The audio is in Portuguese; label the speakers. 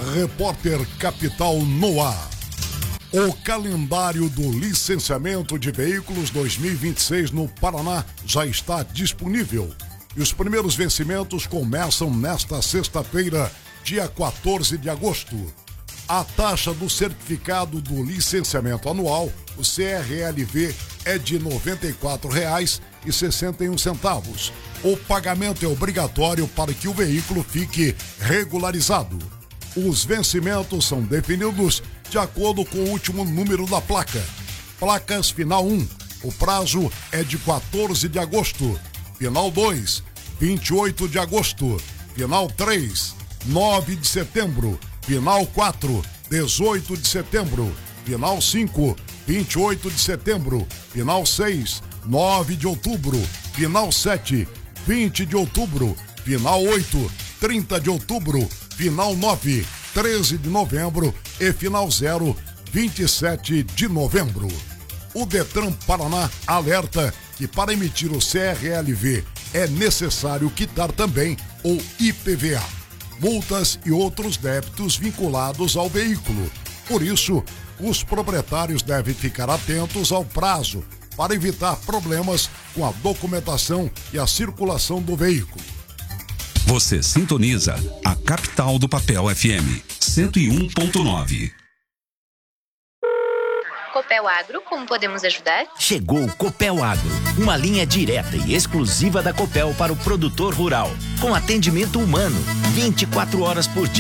Speaker 1: Repórter Capital no ar. O calendário do licenciamento de veículos 2026 no Paraná já está disponível. E os primeiros vencimentos começam nesta sexta-feira, dia 14 de agosto. A taxa do certificado do licenciamento anual, o CRLV, é de R$ 94,61. O pagamento é obrigatório para que o veículo fique regularizado. Os vencimentos são definidos de acordo com o último número da placa. Placas final 1, o prazo é de 14 de agosto. Final 2, 28 de agosto. Final 3, 9 de setembro. Final 4, 18 de setembro. Final 5, 28 de setembro. Final 6, 9 de outubro. Final 7, 20 de outubro. Final 8, 30 de outubro. Final 9, 13 de novembro. E final 0, 27 de novembro. O Detran Paraná alerta que para emitir o CRLV é necessário quitar também o IPVA, multas e outros débitos vinculados ao veículo. Por isso, os proprietários devem ficar atentos ao prazo para evitar problemas com a documentação e a circulação do veículo.
Speaker 2: Você sintoniza a Capital do Papel FM 101.9.
Speaker 3: Copel Agro, como podemos ajudar?
Speaker 4: Chegou o Copel Agro, uma linha direta e exclusiva da Copel para o produtor rural, com atendimento humano, 24 horas por dia.